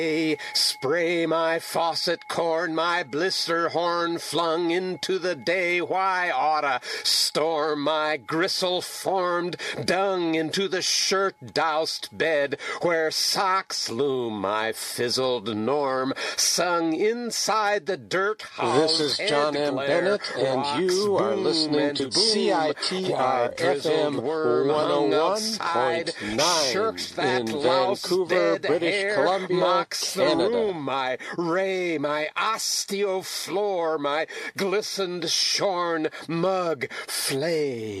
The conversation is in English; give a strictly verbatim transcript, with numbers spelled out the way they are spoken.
Spray my faucet corn, my blister horn flung into the day. Why oughta storm my gristle-formed dung into the shirt-doused bed where socks loom my fizzled norm, sung inside the dirt house. This is John M. Bennett, and you are listening to C I T R F M one oh one point nine in Vancouver, British Columbia, Canada. Room, my ray, my osteofloor, my glistened shorn mug flay.